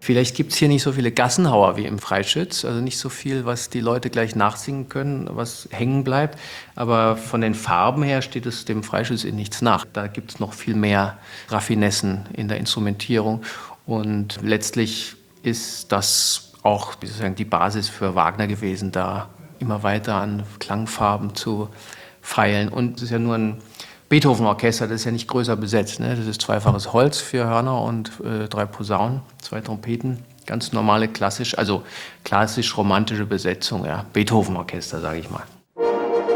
Vielleicht gibt es hier nicht so viele Gassenhauer wie im Freischütz, also nicht so viel, was die Leute gleich nachsingen können, was hängen bleibt. Aber von den Farben her steht es dem Freischütz in nichts nach. Da gibt es noch viel mehr Raffinessen in der Instrumentierung. Und letztlich ist das auch sozusagen die Basis für Wagner gewesen, da immer weiter an Klangfarben zu feilen. Und es ist ja nur ein Beethoven-Orchester, das ist ja nicht größer besetzt. Ne? Das ist zweifaches Holz, 4 Hörner und 3 Posaunen, 2 Trompeten. Ganz normale klassisch-romantische Besetzung, ja. Beethoven-Orchester, sage ich mal.